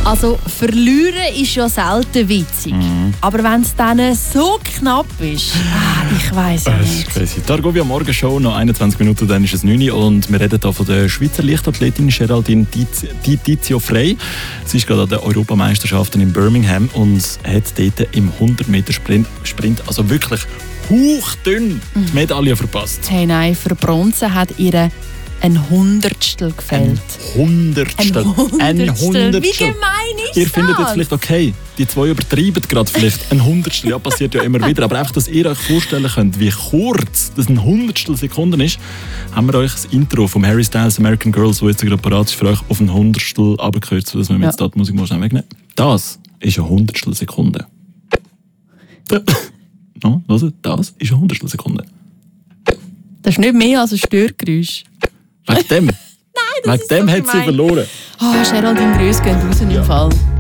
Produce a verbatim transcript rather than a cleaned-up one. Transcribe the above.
Also, verlieren ist ja selten witzig. Mhm. Aber wenn es dann so knapp ist, ah, ich weiss ja nicht. Das ist crazy. Targovia Morgenshow, noch einundzwanzig Minuten, dann ist es neun Uhr und wir reden hier von der Schweizer Leichtathletin Geraldine Tizio Frey. Sie ist gerade an den Europameisterschaften in Birmingham und hat dort im hundert Meter Sprint, Sprint also wirklich hauchdünn die Medaille verpasst. Hey, nein, für Bronze hat ihre ein Hundertstel gefällt. Ein Hundertstel. Ein Hundertstel. Ein Hundertstel. Wie gemein ist ihr das? findet jetzt vielleicht, okay, die zwei übertreiben gerade vielleicht. Ein Hundertstel, ja, passiert ja immer wieder. Aber einfach, dass ihr euch vorstellen könnt, wie kurz das ein Hundertstel Sekunden ist, haben wir euch das Intro vom Harry Styles American Girls, das jetzt gerade parat ist, für euch auf ein Hundertstel abgekürzt, sodass wir ja. jetzt die Musik mal schnell wegnehmen. Das ist ein Hundertstel Sekunde. No, also, das ist eine Hundertstel Sekunde. Das ist nicht mehr als ein Störgeräusch. Wegen dem? Nein, das Wegen ist dem so hat sie verloren. Oh, Geraldine, Grüße gehen raus in dem ja. Fall.